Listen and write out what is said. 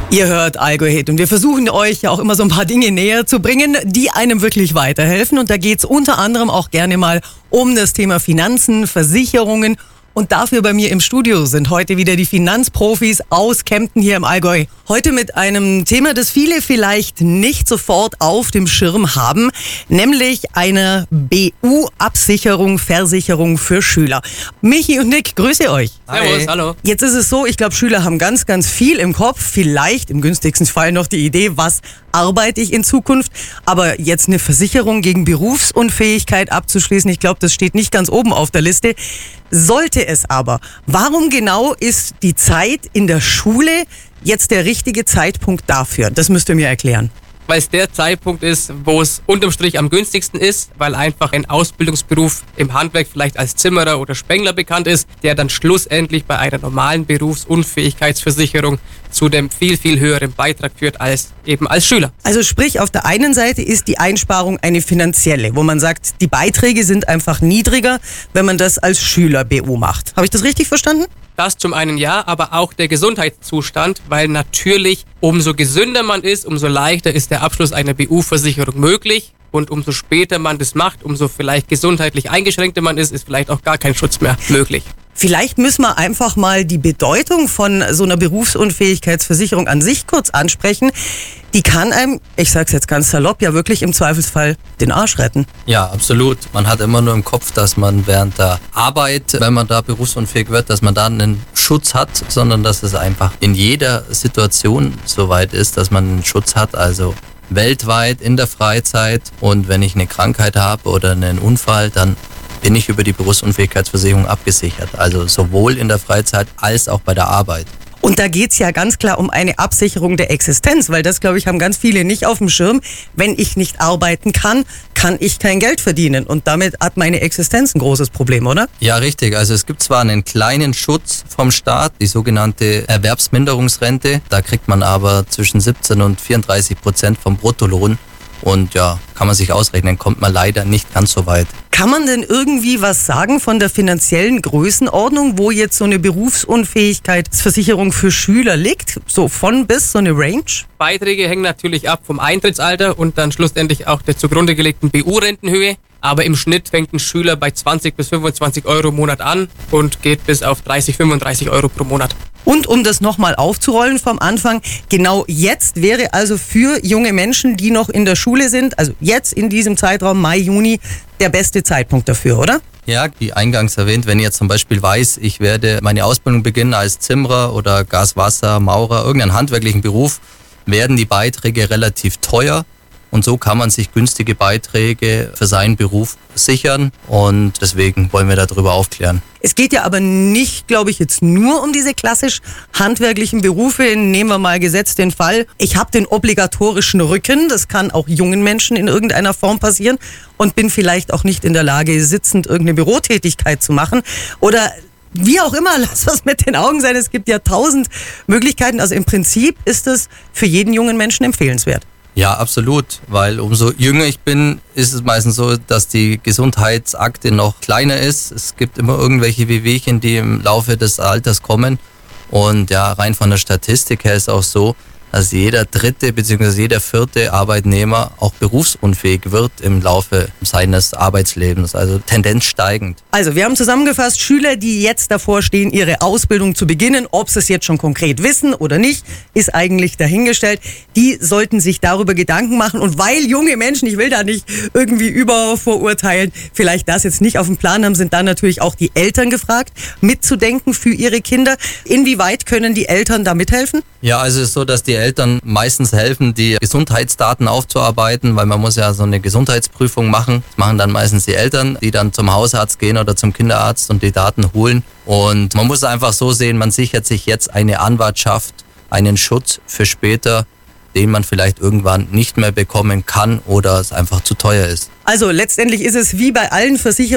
Ihr hört Allgäu Hit und wir versuchen euch ja auch immer so ein paar Dinge näher zu bringen, die einem wirklich weiterhelfen. Und da geht's unter anderem auch gerne mal um das Thema Finanzen, Versicherungen. Und dafür bei mir im Studio sind heute wieder die Finanzprofis aus Kempten hier im Allgäu. Heute mit einem Thema, das viele vielleicht nicht sofort auf dem Schirm haben, nämlich eine BU-Absicherung, Versicherung für Schüler. Michi und Nick, grüße euch. Servus, hallo. Jetzt ist es so, ich glaube, Schüler haben ganz, ganz viel im Kopf. Vielleicht im günstigsten Fall noch die Idee, was arbeite ich in Zukunft. Aber jetzt eine Versicherung gegen Berufsunfähigkeit abzuschließen, ich glaube, das steht nicht ganz oben auf der Liste. Sollte es aber. Warum genau ist die Zeit in der Schule jetzt der richtige Zeitpunkt dafür? Das müsst ihr mir erklären. Weil es der Zeitpunkt ist, wo es unterm Strich am günstigsten ist, weil einfach ein Ausbildungsberuf im Handwerk vielleicht als Zimmerer oder Spengler bekannt ist, der dann schlussendlich bei einer normalen Berufsunfähigkeitsversicherung zu dem viel, viel höheren Beitrag führt als eben als Schüler. Also sprich, auf der einen Seite ist die Einsparung eine finanzielle, wo man sagt, die Beiträge sind einfach niedriger, wenn man das als Schüler BU macht. Habe ich das richtig verstanden? Das zum einen ja, aber auch der Gesundheitszustand, weil natürlich umso gesünder man ist, umso leichter ist der Abschluss einer BU-Versicherung möglich. Und umso später man das macht, umso vielleicht gesundheitlich eingeschränkter man ist vielleicht auch gar kein Schutz mehr möglich. Vielleicht müssen wir einfach mal die Bedeutung von so einer Berufsunfähigkeitsversicherung an sich kurz ansprechen. Die kann einem, ich sag's jetzt ganz salopp, ja wirklich im Zweifelsfall den Arsch retten. Ja, absolut. Man hat immer nur im Kopf, dass man während der Arbeit, wenn man da berufsunfähig wird, dass man da einen Schutz hat, sondern dass es einfach in jeder Situation so weit ist, dass man einen Schutz hat. Also weltweit in der Freizeit, und wenn ich eine Krankheit habe oder einen Unfall, dann bin ich über die Berufsunfähigkeitsversicherung abgesichert. Also sowohl in der Freizeit als auch bei der Arbeit. Und da geht's ja ganz klar um eine Absicherung der Existenz, weil das, glaube ich, haben ganz viele nicht auf dem Schirm. Wenn ich nicht arbeiten kann, kann ich kein Geld verdienen. Und damit hat meine Existenz ein großes Problem, oder? Ja, richtig. Also es gibt zwar einen kleinen Schutz vom Staat, die sogenannte Erwerbsminderungsrente. Da kriegt man aber zwischen 17 und 34% vom Bruttolohn. Und ja, kann man sich ausrechnen, kommt man leider nicht ganz so weit. Kann man denn irgendwie was sagen von der finanziellen Größenordnung, wo jetzt so eine Berufsunfähigkeitsversicherung für Schüler liegt? So von bis, so eine Range? Beiträge hängen natürlich ab vom Eintrittsalter und dann schlussendlich auch der zugrunde gelegten BU-Rentenhöhe. Aber im Schnitt fängt ein Schüler bei 20 bis 25 Euro im Monat an und geht bis auf 30, 35 Euro pro Monat. Und um das nochmal aufzurollen vom Anfang, genau jetzt wäre also für junge Menschen, die noch in der Schule sind, also jetzt in diesem Zeitraum Mai, Juni, der beste Zeitpunkt dafür, oder? Ja, wie eingangs erwähnt, wenn ich jetzt zum Beispiel weiß, ich werde meine Ausbildung beginnen als Zimmerer oder Gas, Wasser, Maurer, irgendeinen handwerklichen Beruf, werden die Beiträge relativ teuer. Und so kann man sich günstige Beiträge für seinen Beruf sichern, und deswegen wollen wir darüber aufklären. Es geht ja aber nicht, glaube ich, jetzt nur um diese klassisch handwerklichen Berufe. Nehmen wir mal gesetzt den Fall, ich habe den obligatorischen Rücken, das kann auch jungen Menschen in irgendeiner Form passieren, und bin vielleicht auch nicht in der Lage, sitzend irgendeine Bürotätigkeit zu machen oder wie auch immer, lass was mit den Augen sein. Es gibt ja 1000 Möglichkeiten. Also im Prinzip ist es für jeden jungen Menschen empfehlenswert. Ja, absolut, weil umso jünger ich bin, ist es meistens so, dass die Gesundheitsakte noch kleiner ist. Es gibt immer irgendwelche Wehwehchen, die im Laufe des Alters kommen. Und ja, rein von der Statistik her ist auch so, dass jeder dritte bzw. jeder vierte Arbeitnehmer auch berufsunfähig wird im Laufe seines Arbeitslebens, also Tendenz steigend. Also wir haben zusammengefasst, Schüler, die jetzt davor stehen, ihre Ausbildung zu beginnen, ob sie es jetzt schon konkret wissen oder nicht, ist eigentlich dahingestellt. Die sollten sich darüber Gedanken machen, und weil junge Menschen, ich will da nicht irgendwie übervorurteilen, vielleicht das jetzt nicht auf dem Plan haben, sind dann natürlich auch die Eltern gefragt, mitzudenken für ihre Kinder. Inwieweit können die Eltern da mithelfen? Ja, also es ist so, dass die Eltern meistens helfen, die Gesundheitsdaten aufzuarbeiten, weil man muss ja so eine Gesundheitsprüfung machen. Das machen dann meistens die Eltern, die dann zum Hausarzt gehen oder zum Kinderarzt und die Daten holen. Und man muss einfach so sehen, man sichert sich jetzt eine Anwartschaft, einen Schutz für später, den man vielleicht irgendwann nicht mehr bekommen kann oder es einfach zu teuer ist. Also letztendlich ist es wie bei allen Versicherungen